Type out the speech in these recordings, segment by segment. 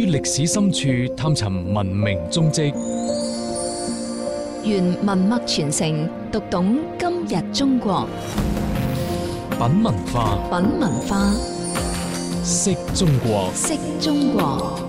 歷史深處探尋文明蹤跡， 願文脈傳承，讀懂今日中國。 品文化， 品文化， 識中國， 識中國。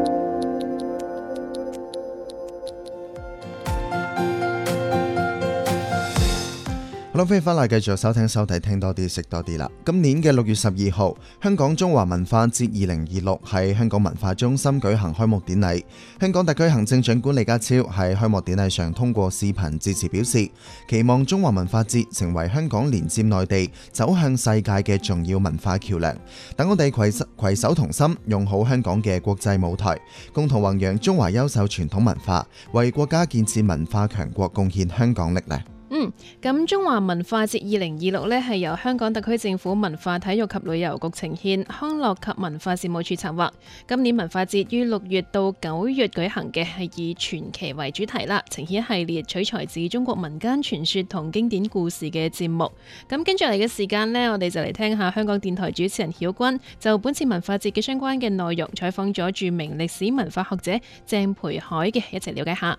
好啦，歡迎翻嚟，繼續收聽收睇，聽多啲，識多啲啦。今年嘅6月12號，香港中華文化節2026喺香港文化中心舉行開幕典禮。香港特區行政長官李家超喺開幕典禮上通過視頻致辭表示，期望中華文化節成為香港連接內地、走向世界嘅重要文化橋樑。等我哋攜手同心，用好香港嘅國際舞台，共同弘揚中華優秀傳統文化，為國家建設文化強國貢獻香港力量。 咁中華文化節2026呢係由香港特區政府文化體育及旅遊局呈獻，康樂及文化事務處策劃。今年文化節於6月到9月舉行嘅，係以傳奇為主題啦，呈現一系列取材自中國民間傳說同經典故事嘅節目。咁跟住嚟嘅時間呢，我哋就嚟聽下香港電台主持人曉君就本次文化節嘅相關嘅內容採訪咗著名歷史文化學者鄭培凱嘅，一齊了解下。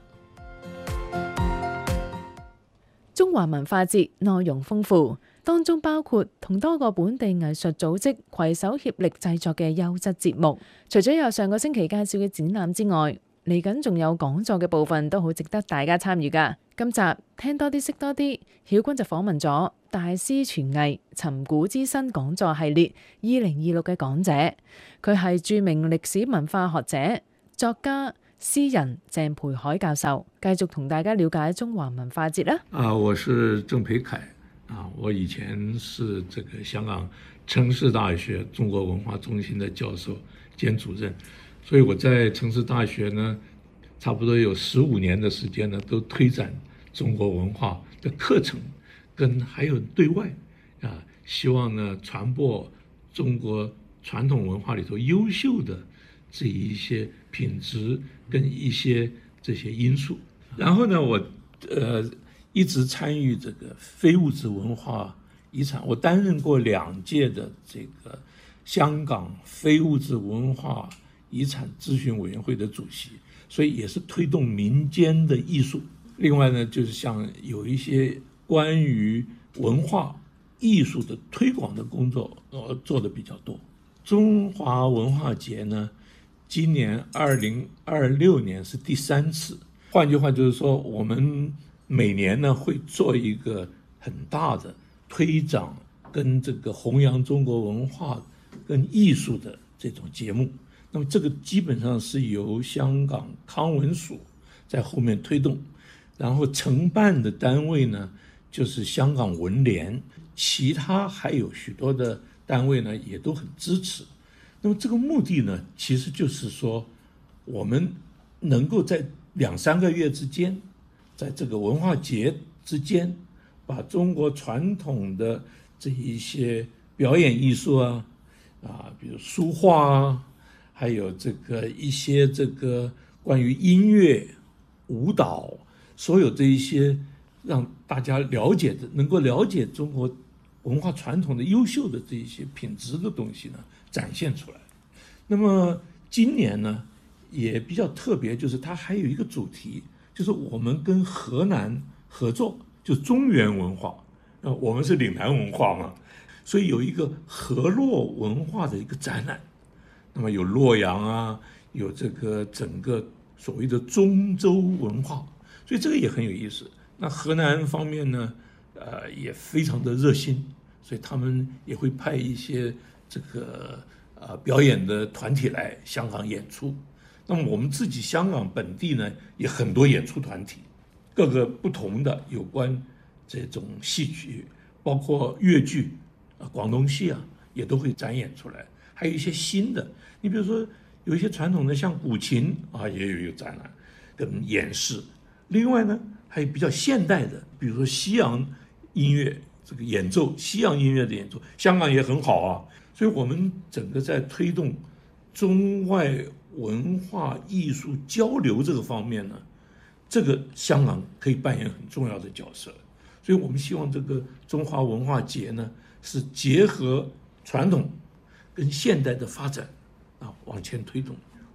中華文化節內容豐富，當中包括同多個本地藝術組織攜手協力製作嘅優質節目。除咗有上個星期介紹嘅展覽之外，嚟緊仲有講座嘅部分都好值得大家參與㗎。今集聽多啲識多啲，曉君就訪問咗大師傳藝尋古之新講座系列2026嘅講者，佢係著名歷史文化學者、作家、詩人鄭培凱教授，繼續同大家了解中華文化節啦。 我是鄭培凱我以前是這個香港城市大學中國文化中心的教授兼主任，所以我在城市大學呢，差不多有15年的時間呢，都推展中國文化的課程，跟還有對外希望呢傳播中國傳統文化裏頭優秀的這一些品質跟一些這些因素，然後呢，我一直參與這個非物質文化遺產，我擔任過2屆的這個香港非物質文化遺產諮詢委員會的主席，所以也是推動民間的藝術。另外呢，就是像有一些關於文化藝術的推廣的工作，做得比較多。中華文化節呢，今年2026年是第3次，換句話就是說，我們每年呢會做一個很大的推展跟這個弘揚中國文化跟藝術的這種節目。那麼這個基本上是由香港康文署在後面推動，然後承辦的單位呢就是香港文聯，其他還有許多的單位呢也都很支持。那麼這個目的呢，其實就是說，我們能夠在2-3個月之間，在這個文化節之間，把中國傳統的這一些表演藝術比如書畫還有這個一些這個關於音樂、舞蹈，所有這一些讓大家了解的，能夠了解中國文化傳統的優秀的這一些品質的東西呢，展現出來。那麼今年呢也比較特別，就是它還有一個主題，就是我們跟河南合作，就中原文化，我們是嶺南文化嘛，所以有一個河洛文化的一個展覽。那麼有洛陽有這個整個所謂的中州文化，所以這個也很有意思。那河南方面呢也非常的熱心，所以他們也會派一些這個表演的團體來香港演出。那麼我們自己香港本地呢也很多演出團體，各個不同的有關這種戲曲，包括粵劇廣東戲也都會展演出來。還有一些新的，你比如說有一些傳統的像古琴也有一個展覽跟演示。另外呢還有比較現代的，比如說西洋音樂這個演奏，西洋音樂的演奏，香港也很好所以我們整個在推動中外文化藝術交流這個方面呢，這個香港可以扮演很重要的角色。所以我們希望這個中華文化節呢，是結合傳統跟現代的發展往前推動。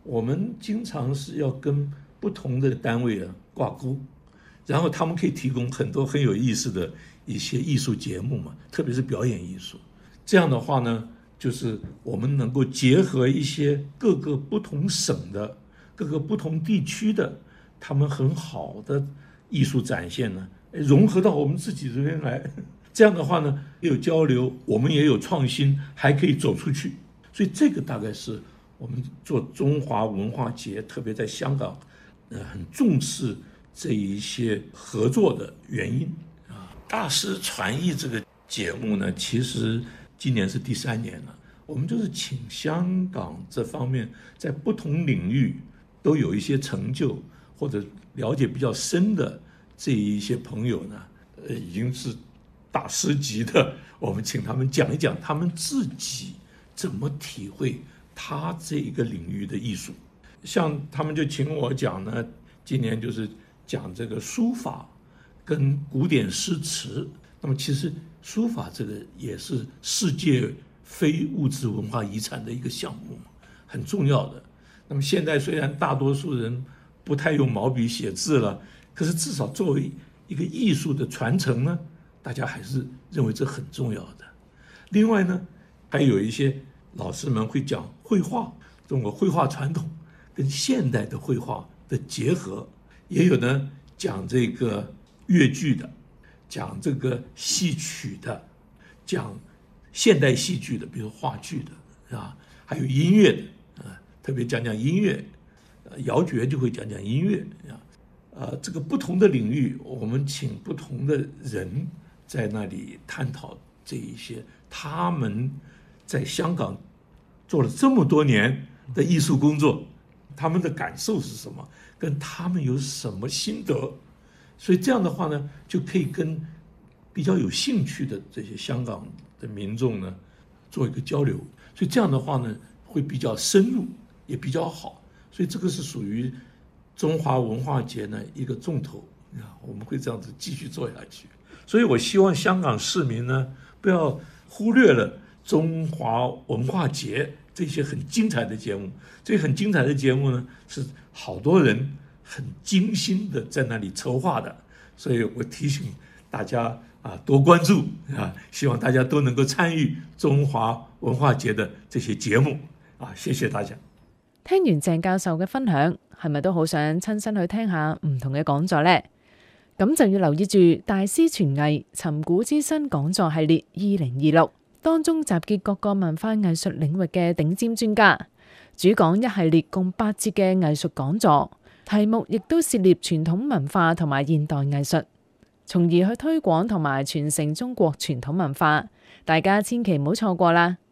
我们经常是要跟不同的单位挂钩，然后他们可以提供很多很有意思的一些艺术节目嘛，特别是表演艺术。这样的话呢，就是我们能够结合一些各个不同省的、各个不同地区的他们很好的艺术展现呢，融合到我们自己这边来。这样的话呢，有交流，我们也有创新，还可以走出去。所以这个大概是我们做中华文化节，特别在香港，很重视这一些合作的原因啊。大师传艺这个节目呢，其实今年是第3年了。我们就是请香港这方面在不同领域都有一些成就或者了解比较深的这一些朋友呢，已经是大师级的，我们请他们讲一讲他们自己怎么体会他这一个领域的艺术。像他们就请我讲呢，今年就是讲这个书法跟古典诗词。那么其实书法这个也是世界非物质文化遗产的一个项目，很重要的。那么现在虽然大多数人不太用毛笔写字了，可是至少作为一个艺术的传承呢，大家还是认为这很重要的。另外呢，还有一些老师们会讲绘画，中国绘画传统跟现代的绘画的结合，也有呢讲这个越剧的，讲这个戏曲的，讲现代戏剧的，比如话剧的啊，还有音乐的啊，特别讲讲音乐，姚觉就会讲讲音乐啊，这个不同的领域，我们请不同的人在那里探讨这一些他们在香港做了这么多年的艺术工作，他们的感受是什么，跟他们有什么心得。所以这样的话呢，就可以跟比较有兴趣的这些香港的民众呢做一个交流。所以这样的话呢，会比较深入，也比较好。所以这个是属于中华文化节呢一个重头啊，我们会这样子继续做下去。所以我希望香港市民呢，不要忽略了中华文化节这些很精彩的节目。这些很精彩的节目呢，是好多人很精心的在那里筹划的。所以我提醒大家啊，多关注啊，希望大家都能够参与中华文化節嘅這些節目啊，謝謝大家。 聽完鄭教授嘅分享，係咪都好想親身去聽下唔同嘅講座呢？咁就要留意住大師傳藝尋古之新講座系列2026，當中集結各個文化藝術領域嘅頂尖專家，主講一系列共8節嘅藝術講座，題目亦都涉獵傳統文化同埋現代藝術，從而去推廣同埋傳承中國傳統文化。大家千祈唔好錯過啦！